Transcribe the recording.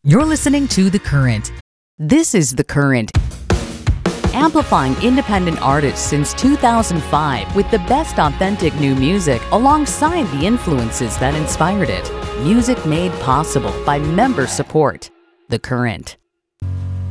You're listening to The Current. This is The Current, amplifying independent artists since 2005 with the best authentic new music alongside the influences that inspired it. Music made possible by member support. The Current.